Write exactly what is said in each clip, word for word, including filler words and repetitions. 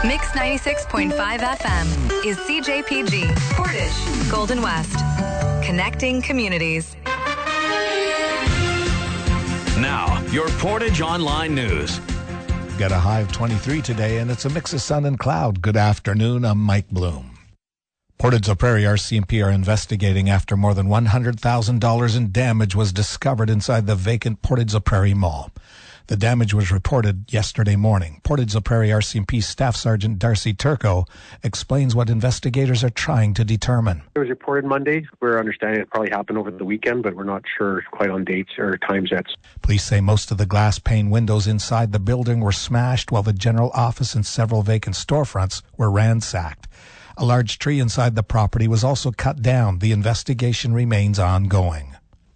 Mix ninety-six point five F M is C J P G, Portage, Golden West. Connecting communities. Now, your Portage Online News. Got a high of twenty-three today, and it's a mix of sun and cloud. Good afternoon, I'm Mike Bloom. Portage Prairie R C M P are investigating after more than one hundred thousand dollars in damage was discovered inside the vacant Portage Prairie Mall. The damage was reported yesterday morning. Portage Prairie R C M P Staff Sergeant Darcy Turco explains what investigators are trying to determine. It was reported Monday. We're understanding it probably happened over the weekend, but we're not sure quite on dates or times yet. Police say most of the glass pane windows inside the building were smashed, while the general office and several vacant storefronts were ransacked. A large tree inside the property was also cut down. The investigation remains ongoing.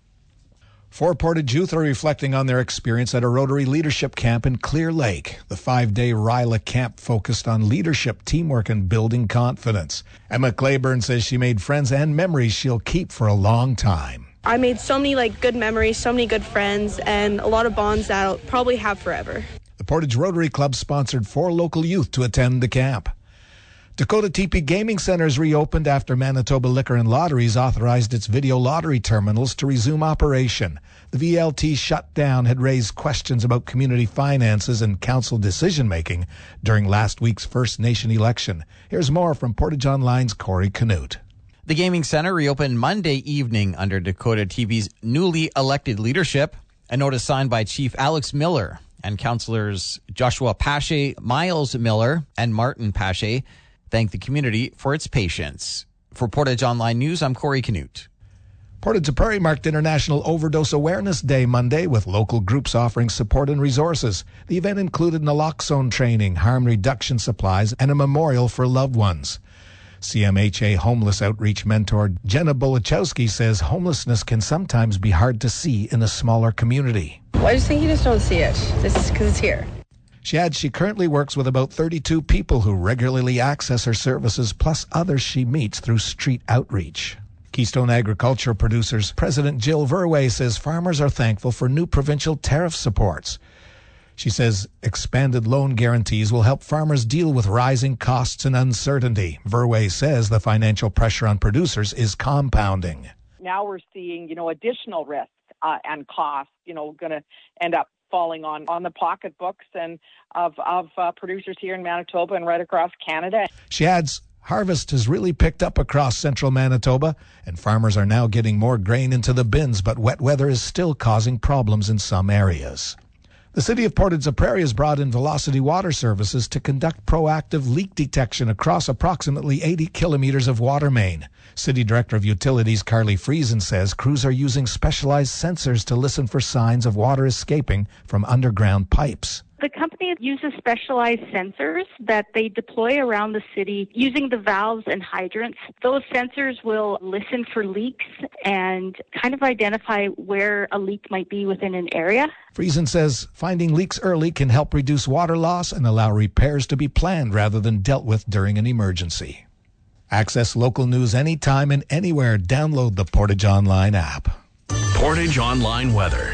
Four Portage youth are reflecting on their experience at a Rotary Leadership Camp in Clear Lake. The five-day Ryla camp focused on leadership, teamwork, and building confidence. Emma Claiborne says she made friends and memories she'll keep for a long time. I made so many like good memories, so many good friends, and a lot of bonds that I'll probably have forever. The Portage Rotary Club sponsored four local youth to attend the camp. Dakota T P Gaming Centers reopened after Manitoba Liquor and Lotteries authorized its video lottery terminals to resume operation. The V L T shutdown had raised questions about community finances and council decision-making during last week's First Nation election. Here's more from Portage Online's Corey Canute. The Gaming Center reopened Monday evening under Dakota T V's newly elected leadership. A notice signed by Chief Alex Miller and councillors Joshua Pache, Miles Miller, and Martin Pache thank the community for its patience. For Portage Online News, I'm Corey Canute. Portage Prairie marked International Overdose Awareness Day Monday with local groups offering support and resources. The event included naloxone training, harm reduction supplies, and a memorial for loved ones. C M H A homeless outreach mentor Jenna Bolichowski says homelessness can sometimes be hard to see in a smaller community. Well, I just think you just don't see it. This is because it's here. She adds she currently works with about thirty-two people who regularly access her services, plus others she meets through street outreach. Keystone Agriculture Producers President Jill Verway says farmers are thankful for new provincial tariff supports. She says expanded loan guarantees will help farmers deal with rising costs and uncertainty. Verway says the financial pressure on producers is compounding. Now we're seeing, you know, additional risks uh, and costs, you know, going to end up falling on, on the pocketbooks and of, of uh, producers here in Manitoba and right across Canada. She adds, harvest has really picked up across central Manitoba, and farmers are now getting more grain into the bins, but wet weather is still causing problems in some areas. The City of Portage Prairie has brought in Velocity Water Services to conduct proactive leak detection across approximately eighty kilometers of water main. City Director of Utilities Carly Friesen says crews are using specialized sensors to listen for signs of water escaping from underground pipes. The company uses specialized sensors that they deploy around the city using the valves and hydrants. Those sensors will listen for leaks and kind of identify where a leak might be within an area. Friesen says finding leaks early can help reduce water loss and allow repairs to be planned rather than dealt with during an emergency. Access local news anytime and anywhere. Download the Portage Online app. Portage Online weather.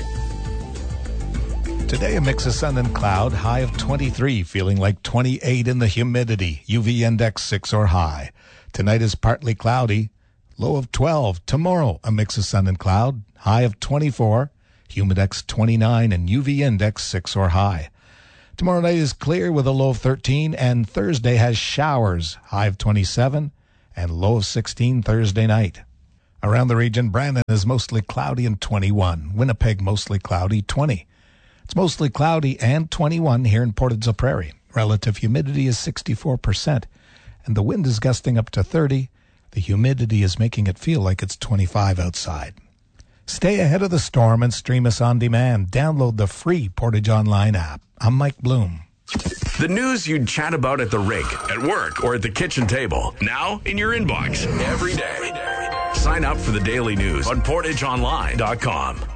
Today, a mix of sun and cloud, high of twenty-three, feeling like twenty-eight in the humidity, U V index six or high. Tonight is partly cloudy, low of twelve. Tomorrow, a mix of sun and cloud, high of twenty-four, humidex twenty-nine, and U V index six or high. Tomorrow night is clear with a low of thirteen, and Thursday has showers, high of twenty-seven, and low of sixteen Thursday night. Around the region, Brandon is mostly cloudy and twenty-one. Winnipeg, mostly cloudy, twenty. It's mostly cloudy and twenty-one here in Portage Prairie. Relative humidity is sixty-four percent, and the wind is gusting up to thirty. The humidity is making it feel like it's twenty-five outside. Stay ahead of the storm and stream us on demand. Download the free Portage Online app. I'm Mike Bloom. The news you'd chat about at the rink, at work, or at the kitchen table. Now in your inbox every day. Sign up for the daily news on portage online dot com.